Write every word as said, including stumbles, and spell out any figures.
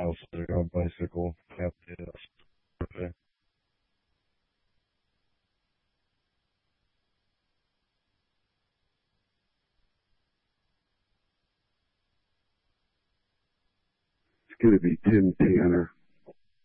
house on bicycle. Have the birthday. It's going to be Tim Tanner.